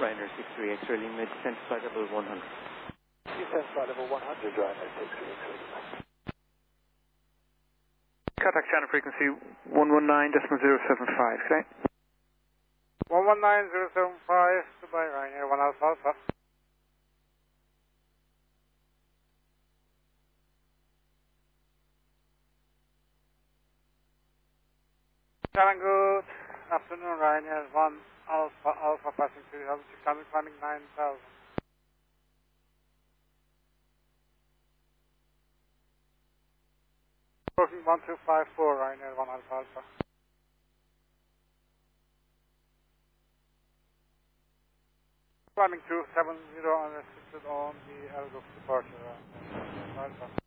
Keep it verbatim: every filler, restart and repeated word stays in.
Ryanair six three X-ray Lima, descent flight level one hundred. Descent flight level one hundred, Ryanair six three X-ray Lima. Contact channel frequency one one nine point zero seven five, okay? one one nine point zero seven five, Dubai Ryanair one Alpha Alpha. Good afternoon, Ryanair one Alpha Alpha passing through altitude, coming climbing nine thousand. Working one two five four, Ryanair one Alpha Alpha. Climbing two seven zero unrestricted on the Elgov departure, Ryanair one Alpha Alpha.